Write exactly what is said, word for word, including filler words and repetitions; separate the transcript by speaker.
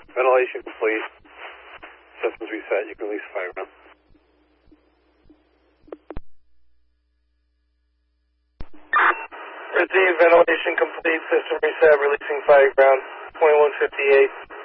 Speaker 1: Ventilation complete. Systems reset. You can release fire ground.
Speaker 2: Receive ventilation complete. System reset. Releasing fire ground. twenty-one fifty-eight.